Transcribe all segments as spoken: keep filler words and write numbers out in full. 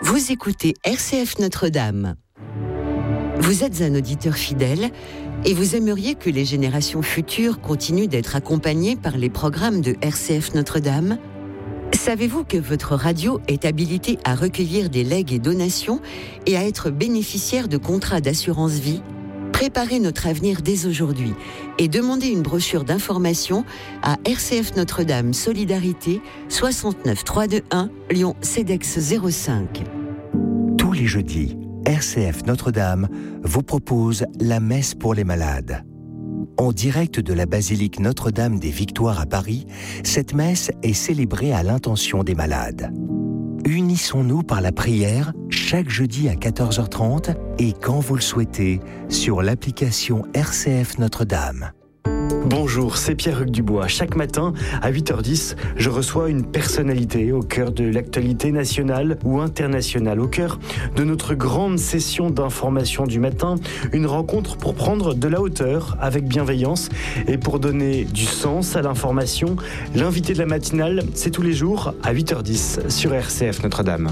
Vous écoutez R C F Notre-Dame. Vous êtes un auditeur fidèle et vous aimeriez que les générations futures continuent d'être accompagnées par les programmes de R C F Notre-Dame ? Savez-vous que votre radio est habilitée à recueillir des legs et donations et à être bénéficiaire de contrats d'assurance vie ? Préparez notre avenir dès aujourd'hui et demandez une brochure d'information à R C F Notre-Dame Solidarité soixante-neuf trois cent vingt-et-un Lyon CEDEX zéro cinq. Tous les jeudis, R C F Notre-Dame vous propose la messe pour les malades. En direct de la basilique Notre-Dame des Victoires à Paris, cette messe est célébrée à l'intention des malades. Unissons-nous par la prière chaque jeudi à quatorze heures trente et quand vous le souhaitez sur l'application R C F Notre-Dame. Bonjour, c'est Pierre-Hugues Dubois. Chaque matin, à huit heures dix, je reçois une personnalité au cœur de l'actualité nationale ou internationale, au cœur de notre grande session d'information du matin, une rencontre pour prendre de la hauteur avec bienveillance et pour donner du sens à l'information. L'invité de la matinale, c'est tous les jours à huit heures dix sur R C F Notre-Dame.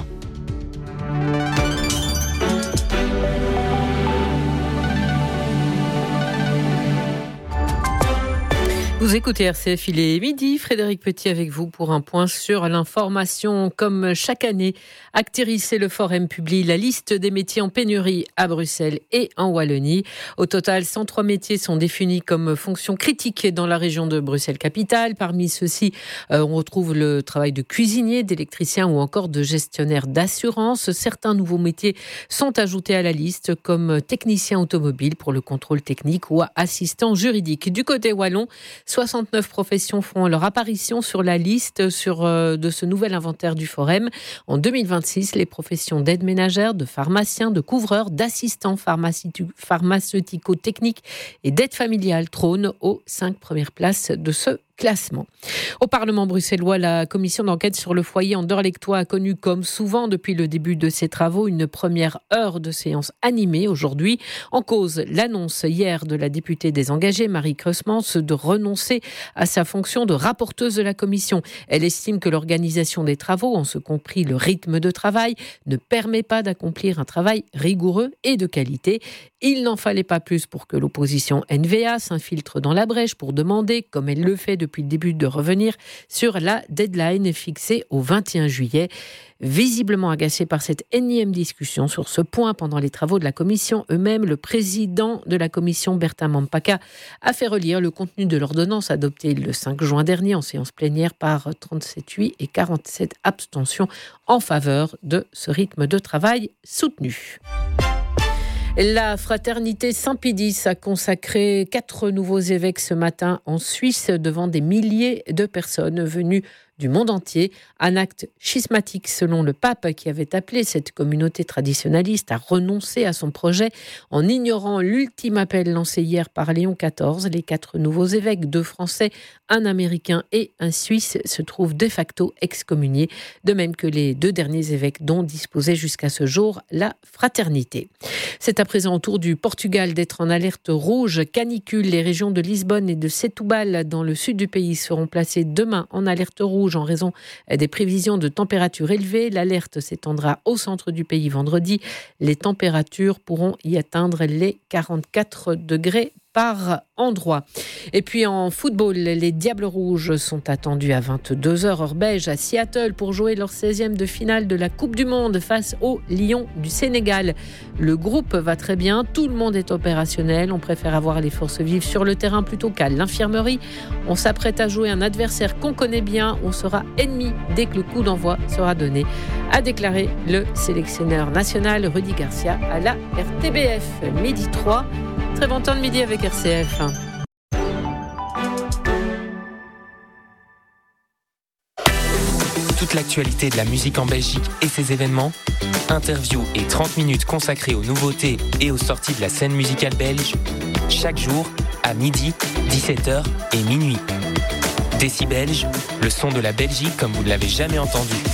Vous écoutez R C F, il est midi. Frédéric Petit avec vous pour un point sur l'information. Comme chaque année, Actiris et le Forum publient la liste des métiers en pénurie à Bruxelles et en Wallonie. Au total, cent trois métiers sont définis comme fonctions critiques dans la région de Bruxelles-Capitale. Parmi ceux-ci, euh, on retrouve le travail de cuisinier, d'électricien ou encore de gestionnaire d'assurance. Certains nouveaux métiers sont ajoutés à la liste comme technicien automobile pour le contrôle technique ou assistant juridique. Du côté wallon, soixante-neuf professions font leur apparition sur la liste sur, euh, de ce nouvel inventaire du Forum. En deux mille vingt-six, les professions d'aide ménagère, de pharmacien, de couvreur, d'assistant pharmaceutico-technique et d'aide familiale trônent aux cinq premières places de ce classement. Au Parlement bruxellois, la commission d'enquête sur le foyer anderlechtois a connu, comme souvent depuis le début de ses travaux, une première heure de séance animée aujourd'hui. En cause, l'annonce hier de la députée des Engagés, Marie Creusmans, de renoncer à sa fonction de rapporteuse de la commission. Elle estime que l'organisation des travaux, en ce compris le rythme de travail, ne permet pas d'accomplir un travail rigoureux et de qualité. Il n'en fallait pas plus pour que l'opposition N V A s'infiltre dans la brèche pour demander, comme elle le fait depuis le début, de revenir sur la deadline fixée au vingt et un juillet. Visiblement agacé par cette énième discussion sur ce point pendant les travaux de la commission eux-mêmes, le président de la commission, Bertin Mampaka, a fait relire le contenu de l'ordonnance adoptée le cinq juin dernier en séance plénière par trente-sept oui et quarante-sept abstentions en faveur de ce rythme de travail soutenu. La fraternité Saint-Pédis a consacré quatre nouveaux évêques ce matin en Suisse devant des milliers de personnes venues du monde entier. Un acte schismatique selon le pape qui avait appelé cette communauté traditionnaliste à renoncer à son projet en ignorant l'ultime appel lancé hier par Léon quatorze. Les quatre nouveaux évêques, deux Français, un Américain et un Suisse, se trouvent de facto excommuniés, de même que les deux derniers évêques dont disposait jusqu'à ce jour la fraternité. C'est à présent au tour du Portugal d'être en alerte rouge canicule. Les régions de Lisbonne et de Setúbal dans le sud du pays seront placées demain en alerte rouge en raison des prévisions de températures élevées. L'alerte s'étendra au centre du pays vendredi. Les températures pourront y atteindre les quarante-quatre degrés par endroit. Et puis en football, les Diables Rouges sont attendus à vingt-deux heures heure belge à Seattle pour jouer leur seizième de finale de la Coupe du Monde face aux Lions du Sénégal. Le groupe va très bien, tout le monde est opérationnel. On préfère avoir les forces vives sur le terrain plutôt qu'à l'infirmerie. On s'apprête à jouer un adversaire qu'on connaît bien. On sera ennemi dès que le coup d'envoi sera donné, a déclaré le sélectionneur national Rudy Garcia à la R T B F. Midi trois. Très bon temps de midi avec R C F. Toute l'actualité de la musique en Belgique et ses événements, interviews et trente minutes consacrées aux nouveautés et aux sorties de la scène musicale belge, chaque jour à midi, dix-sept heures et minuit. Décibelge, le son de la Belgique comme vous ne l'avez jamais entendu.